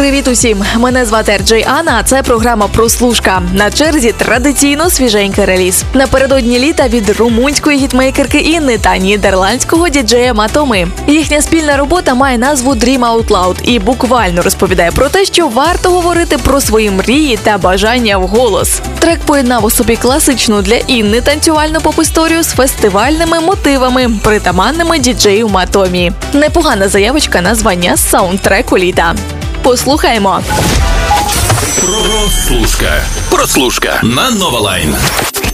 Привіт усім! Мене звати Ерджей Анна, а це програма «Прослушка». На черзі традиційно свіженький реліз. Напередодні літа від румунської гітмейкерки Інни та нідерландського діджея Матоми. Їхня спільна робота має назву «Dream Out Loud» і буквально розповідає про те, що варто говорити про свої мрії та бажання вголос. Трек поєднав у собі класичну для Інни танцювальну поп-історію з фестивальними мотивами, притаманними діджею Матомі. Непогана заявочка на звання саундтреку літа. Послухаємо. Прослушка на Нова Лайн.